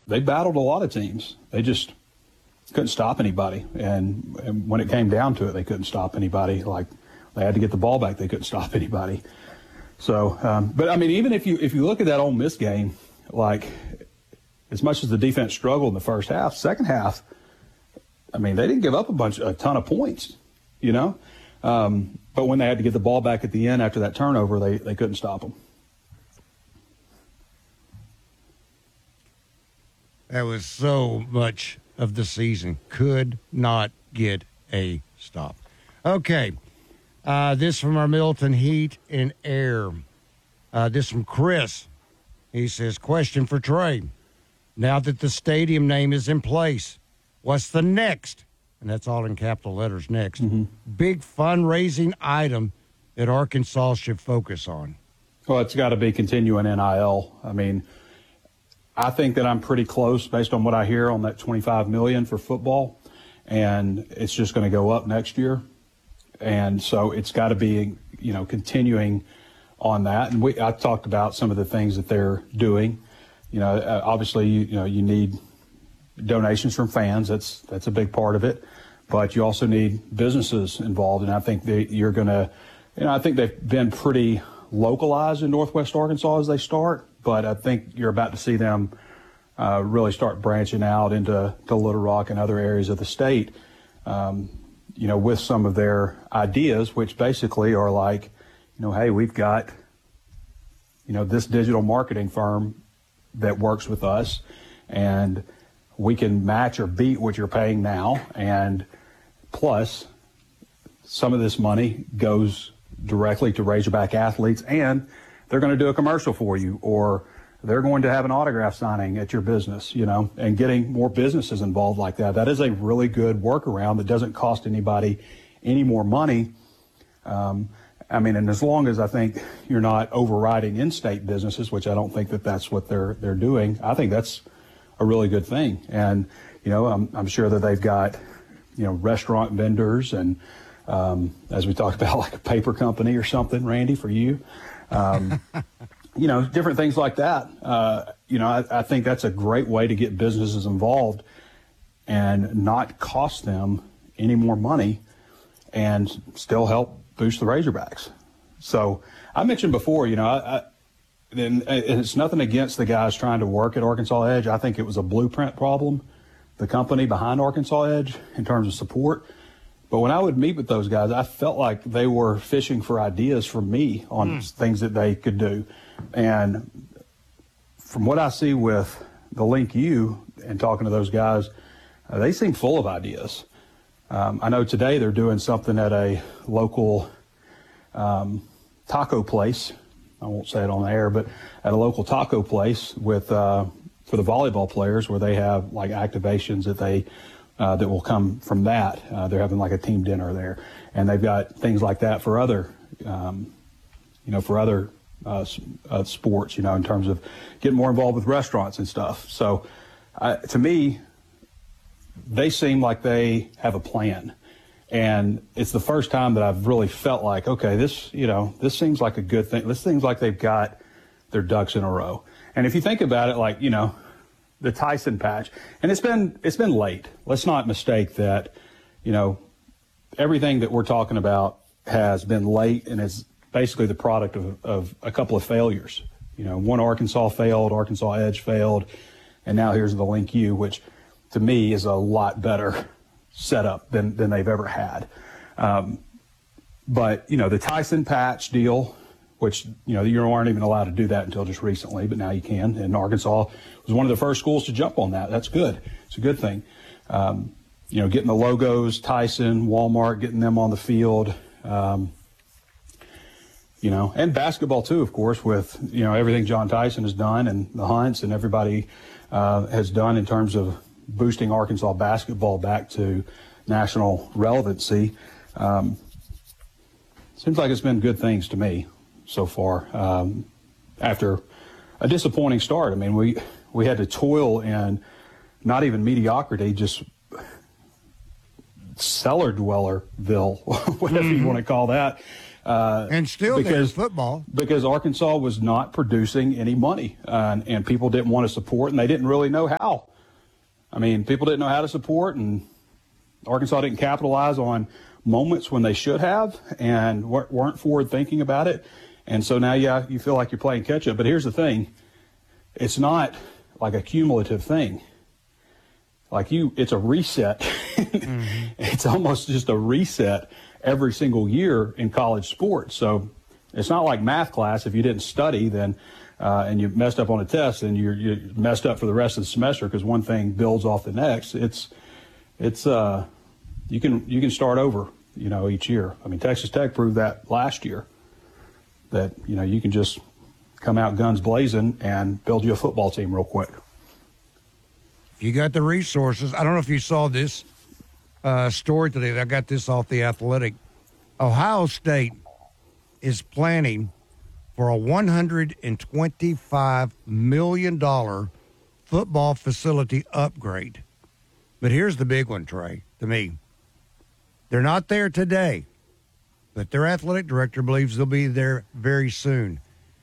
they battled a lot of teams. They just couldn't stop anybody. And when it came down to it, they couldn't stop anybody. Like, they had to get the ball back. They couldn't stop anybody. So, but I mean, even if you look at that Ole Miss game, like, as much as the defense struggled in the first half, second half, I mean, they didn't give up a ton of points, you know. But when they had to get the ball back at the end after that turnover, they couldn't stop them. That was so much of the season. Could not get a stop. Okay. This from our Milton Heat and Air. This from Chris. He says, question for Trey. Now that the stadium name is in place, what's the next, and that's all in capital letters, next, big fundraising item that Arkansas should focus on? Well, it's got to be continuing NIL. I mean, I think that I'm pretty close based on what I hear on that $25 million for football, and it's just going to go up next year. And so it's got to be, you know, continuing on that. And I talked about some of the things that they're doing. You know, obviously, you need donations from fans. That's a big part of it. But you also need businesses involved. And I think you're going to, I think they've been pretty localized in Northwest Arkansas as they start. But I think you're about to see them really start branching out into Little Rock and other areas of the state, with some of their ideas, which basically are like, hey, we've got, this digital marketing firm that works with us, and we can match or beat what you're paying now. And plus, some of this money goes directly to Razorback athletes, and they're going to do a commercial for you, or they're going to have an autograph signing at your business, and getting more businesses involved like that. That is a really good workaround that doesn't cost anybody any more money. And as long as I think you're not overriding in-state businesses, which I don't think that's what they're doing, I think that's a really good thing. And, I'm sure that they've got, restaurant vendors and, as we talked about, like a paper company or something, Randy, for you. Different things like that. I think that's a great way to get businesses involved and not cost them any more money and still help boost the Razorbacks. So I mentioned before, and it's nothing against the guys trying to work at Arkansas Edge. I think it was a blueprint problem, the company behind Arkansas Edge, in terms of support. But when I would meet with those guys, I felt like they were fishing for ideas from me on things that they could do. And from what I see with the Link U and talking to those guys, they seem full of ideas. I know today they're doing something at a local taco place. I won't say it on the air, but at a local taco place with for the volleyball players, where they have like activations that they that will come from that. They're having like a team dinner there, and they've got things like that for other sports. In terms of getting more involved with restaurants and stuff. So to me, they seem like they have a plan, and it's the first time that I've really felt like, okay, this seems like a good thing. This seems like they've got their ducks in a row. And if you think about it, like, the Tyson patch, and it's been late. Let's not mistake that, everything that we're talking about has been late, and is basically the product of a couple of failures. One Arkansas failed, Arkansas Edge failed, and now here's the Link U, which to me is a lot better setup than they've ever had. But the Tyson patch deal, which, you aren't even allowed to do that until just recently, but now you can. And Arkansas was one of the first schools to jump on that. That's good. It's a good thing. Getting the logos, Tyson, Walmart, getting them on the field, and basketball too, of course, with, everything John Tyson has done and the Hunts and everybody has done in terms of boosting Arkansas basketball back to national relevancy. Seems like it's been good things to me so far. After a disappointing start, we had to toil in not even mediocrity, just cellar dwellerville, whatever you want to call that, And still there's football. Because Arkansas was not producing any money, and people didn't want to support, and they didn't really know how. I mean, people didn't know how to support, and Arkansas didn't capitalize on moments when they should have and weren't forward thinking about it. And so now, you feel like you're playing catch up. But here's the thing. It's not like a cumulative thing. It's a reset. Mm-hmm. It's almost just a reset every single year in college sports. So it's not like math class. If you didn't study, then and you messed up on a test, then you're messed up for the rest of the semester because one thing builds off the next. You can start over, each year. I mean, Texas Tech proved that last year, that you can just come out guns blazing and build you a football team real quick. You got the resources. I don't know if you saw this story today. I got this off The Athletic. Ohio State is planning for a $125 million football facility upgrade. But here's the big one, Trey, to me. They're not there today, but their athletic director believes they'll be there very soon.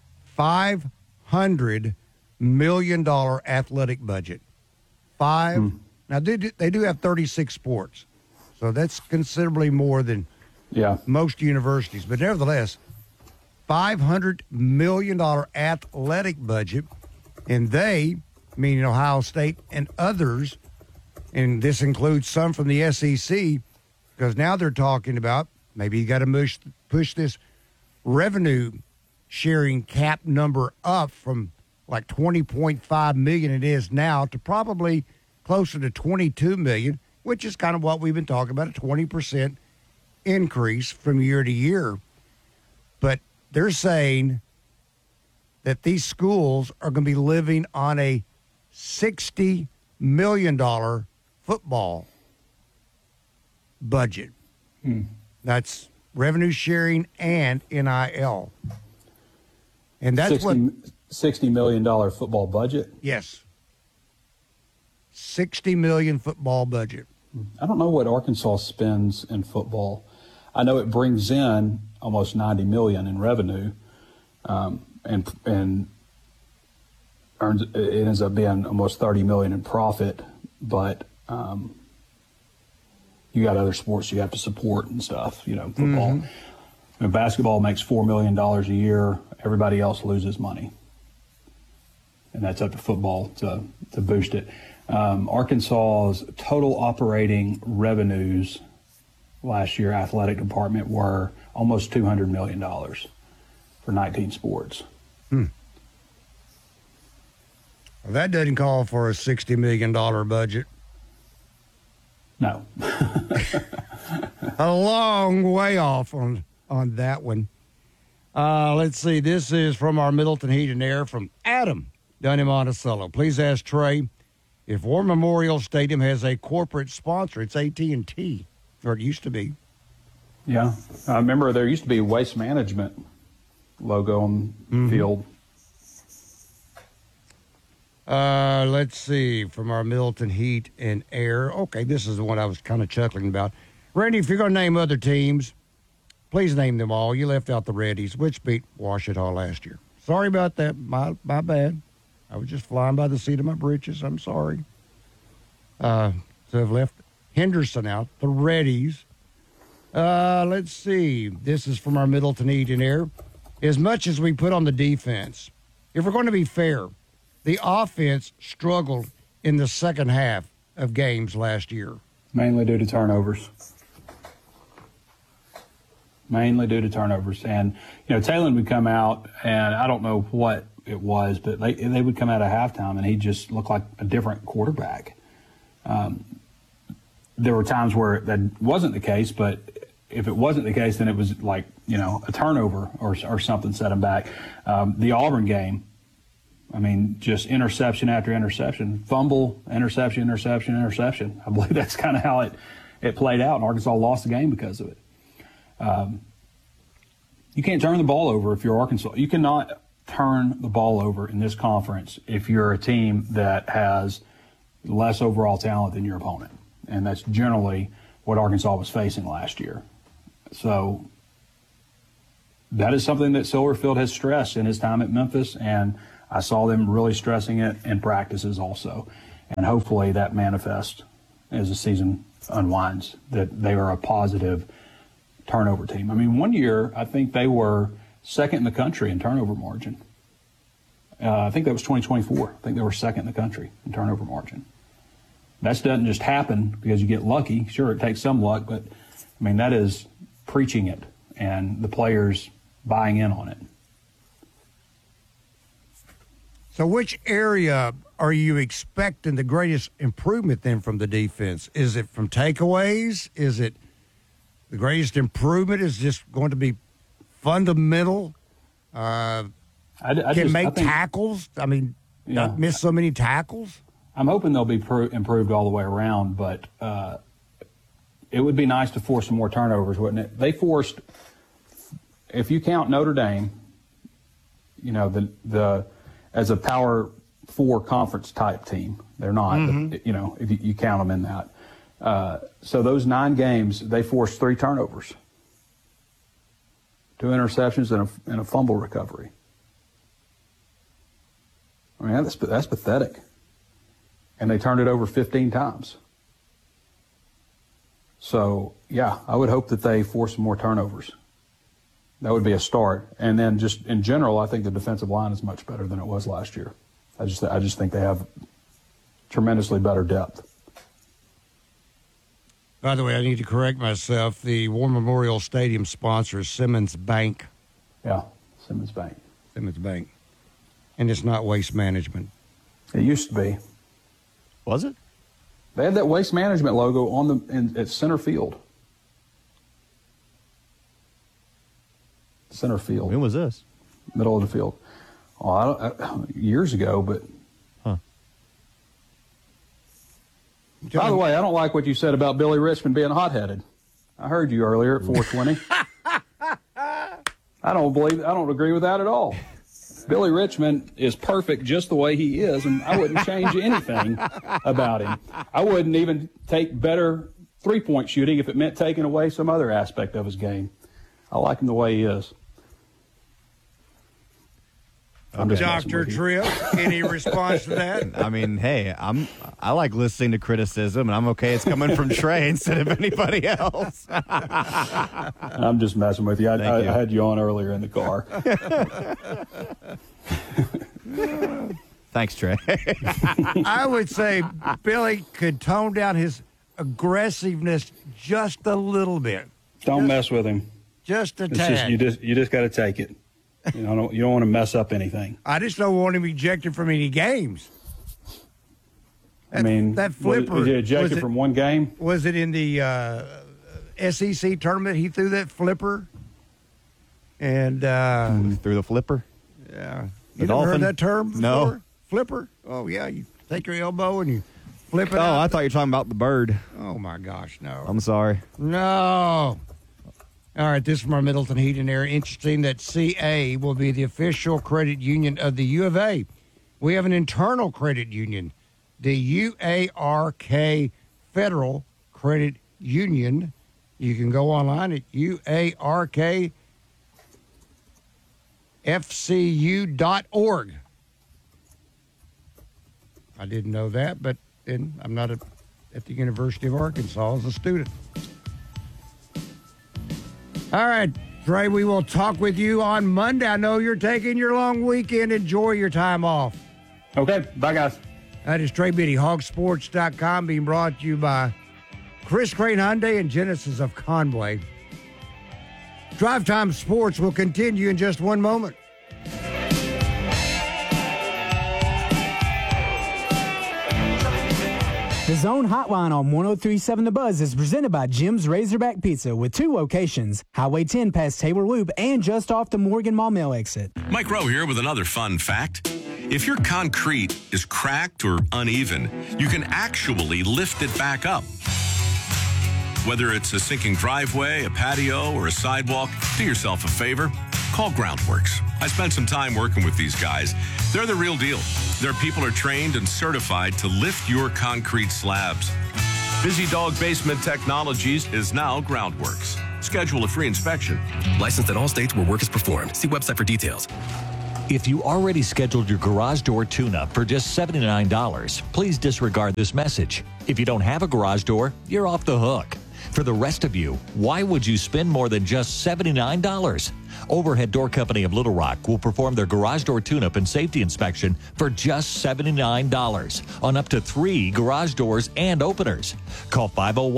$500 million athletic budget. Now, they do have 36 sports, so that's considerably more than most universities. But nevertheless, $500 million athletic budget, and they, meaning Ohio State and others, and this includes some from the SEC, because now they're talking about maybe you got to push this revenue sharing cap number up from like 20.5 million it is now to probably closer to 22 million, which is kind of what we've been talking about, a 20% increase from year to year. But they're saying that these schools are going to be living on a $60 million football budget. That's revenue sharing and NIL. And that's $60 million football budget? Yes. $60 million football budget. I don't know what Arkansas spends in football. I know it brings in almost $90 million in revenue, and it ends up being almost $30 million in profit. But you got other sports you have to support and stuff. Football. Mm-hmm. Basketball makes $4 million a year. Everybody else loses money, and that's up to football to boost it. Arkansas's total operating revenues last year, athletic department, were almost $200 million for 19 sports. Well, that doesn't call for a $60 million budget. No. A long way off on that one. Let's see. This is from our Middleton Heat and Air from Adam down in Monticello. Please ask Trey if War Memorial Stadium has a corporate sponsor. It's AT&T, or it used to be. Yeah. I remember there used to be a Waste Management logo on the field. Let's see, from our Middleton Heat and Air. Okay, this is the one I was kind of chuckling about. Randy, if you're going to name other teams, please name them all. You left out the Reddies, which beat Ouachita last year. Sorry about that. My bad. I was just flying by the seat of my britches. I'm sorry. So I've left Henderson out, the Reddies. Let's see. This is from our Middleton Heat and Air. As much as we put on the defense, if we're going to be fair, the offense struggled in the second half of games last year. Mainly due to turnovers. And, Talon would come out, and I don't know what it was, but they would come out at halftime, and he just looked like a different quarterback. There were times where that wasn't the case, but if it wasn't the case, then it was like, a turnover or something set him back. The Auburn game, just interception after interception, fumble, interception. I believe that's kind of how it played out, and Arkansas lost the game because of it. You can't turn the ball over if you're Arkansas. You cannot turn the ball over in this conference if you're a team that has less overall talent than your opponent. And that's generally what Arkansas was facing last year. So that is something that Silverfield has stressed in his time at Memphis, and I saw them really stressing it in practices also. And hopefully that manifests as the season unwinds, that they are a positive turnover team. I mean, one year I think they were second in the country in turnover margin. I think that was 2024. I think they were second in the country in turnover margin. That doesn't just happen because you get lucky. Sure, it takes some luck, but I mean, that is preaching it and the players buying in on it. So which area are you expecting the greatest improvement then from the defense? Is it from takeaways? Is it the greatest improvement is just going to be fundamental? Can make tackles? I mean, not miss so many tackles? I'm hoping they'll be improved all the way around, but it would be nice to force some more turnovers, wouldn't it? They forced, if you count Notre Dame, you know, the as a Power 4 conference type team. They're not, but, you know, if you count them in that. So those 9 games, they forced 3 turnovers, 2 interceptions, and a fumble recovery. I mean, that's pathetic. And they turned it over 15 times. So, yeah, I would hope that they force some more turnovers. That would be a start. And then just in general, I think the defensive line is much better than it was last year. I just think they have tremendously better depth. By the way, I need to correct myself. The War Memorial Stadium sponsor is Simmons Bank. Yeah, Simmons Bank. Simmons Bank. And it's not Waste Management. It used to be. Was it? They had that Waste Management logo at center field. Center field. When was this? Middle of the field. Oh, years ago, but. Huh. By the way, I don't like what you said about Billy Richmond being hot-headed. I heard you earlier at 420. I don't agree with that at all. Billy Richmond is perfect just the way he is, and I wouldn't change anything about him. I wouldn't even take better three-point shooting if it meant taking away some other aspect of his game. I like him the way he is. Dr. Tripp, any response to that? I mean, hey, I like listening to criticism, and I'm okay it's coming from Trey instead of anybody else. I'm just messing with you. I had you on earlier in the car. Thanks, Trey. I would say Billy could tone down his aggressiveness just a little bit. Don't mess with him. Just a tad. You just got to take it. You don't want to mess up anything. I just don't want him ejected from any games. That flipper. Was he ejected from one game? Was it in the SEC tournament? He threw that flipper, and threw the flipper. Yeah, you never heard that term before? No. Flipper. Oh yeah, you take your elbow and you flip it. I thought you were talking about the bird. Oh my gosh, no. I'm sorry. No. All right, this is from our Middleton Heat and Air. Interesting that CA will be the official credit union of the U of A. We have an internal credit union, the UARK Federal Credit Union. You can go online at uarkfcu.org. I didn't know that, but then I'm not at the University of Arkansas as a student. All right, Trey, we will talk with you on Monday. I know you're taking your long weekend. Enjoy your time off. Okay, bye, guys. That is Trey Biddy, hogsports.com, being brought to you by Chris Crane Hyundai and Genesis of Conway. Drive Time Sports will continue in just one moment. The Zone Hotline on 103.7 The Buzz is presented by Jim's Razorback Pizza with 2 locations, Highway 10 past Taylor Loop and just off the Morgan Mall Mill exit. Mike Rowe here with another fun fact. If your concrete is cracked or uneven, you can actually lift it back up. Whether it's a sinking driveway, a patio, or a sidewalk, do yourself a favor. Call Groundworks. I spent some time working with these guys. They're the real deal. Their people are trained and certified to lift your concrete slabs. Busy Dog Basement Technologies is now Groundworks. Schedule a free inspection. Licensed in all states where work is performed. See website for details. If you already scheduled your garage door tune-up for just $79, please disregard this message. If you don't have a garage door, you're off the hook. For the rest of you, why would you spend more than just $79? Overhead Door Company of Little Rock will perform their garage door tune-up and safety inspection for just $79 on up to 3 garage doors and openers. Call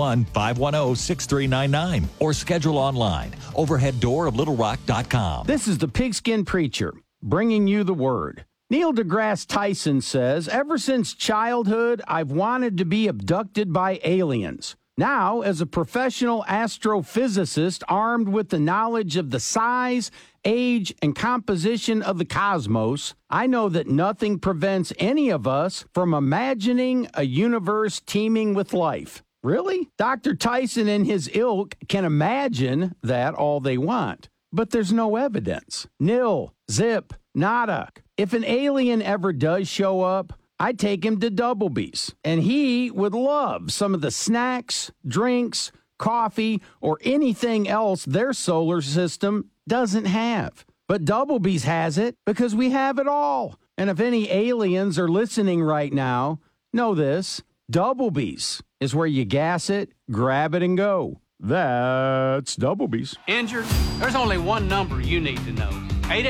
501-510-6399 or schedule online, overheaddooroflittlerock.com. This is the Pigskin Preacher, bringing you the word. Neil deGrasse Tyson says, ever since childhood, I've wanted to be abducted by aliens. Now, as a professional astrophysicist armed with the knowledge of the size, age, and composition of the cosmos, I know that nothing prevents any of us from imagining a universe teeming with life. Really? Dr. Tyson and his ilk can imagine that all they want, but there's no evidence. Nil, zip, nada. If an alien ever does show up, I'd take him to Doublebee's, and he would love some of the snacks, drinks, coffee, or anything else their solar system doesn't have. But Doublebee's has it because we have it all. And if any aliens are listening right now, know this, Doublebee's is where you gas it, grab it, and go. That's Doublebee's. Injured? There's only one number you need to know.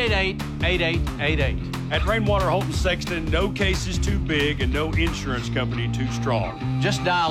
888-8888. At Rainwater Holton Sexton, no case is too big and no insurance company too strong. Just dial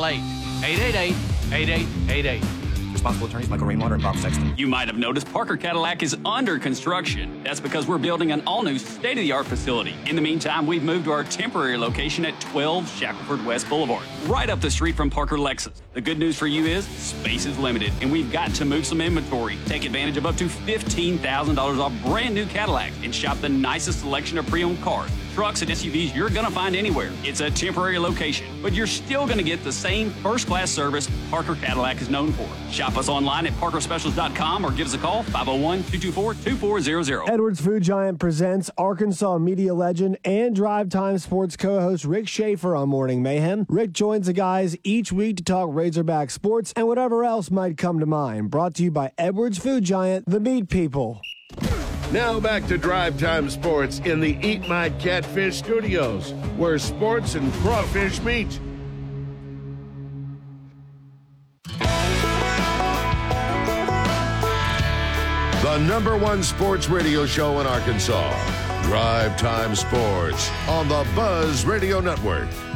888-8888. Responsible attorneys Michael Rainwater and Bob Sexton. You might have noticed Parker Cadillac is under construction. That's because we're building an all-new state-of-the-art facility. In the meantime, we've moved to our temporary location at 12 Shackelford West Boulevard, right up the street from Parker Lexus. The good news for you is space is limited, and we've got to move some inventory. Take advantage of up to $15,000 off brand new Cadillacs and shop the nicest selection of pre-owned cars, trucks, and SUVs you're going to find anywhere. It's a temporary location, but you're still going to get the same first-class service Parker Cadillac is known for. Shop us online at parkerspecials.com or give us a call, 501-224-2400. Edwards Food Giant presents Arkansas media legend and Drive Time Sports co-host Rick Schaefer on Morning Mayhem. Rick joins the guys each week to talk Razorback sports and whatever else might come to mind. Brought to you by Edwards Food Giant, the meat people. Now back to Drive Time Sports in the Eat My Catfish studios, where sports and crawfish meet. The #1 sports radio show in Arkansas, Drive Time Sports on the Buzz Radio Network.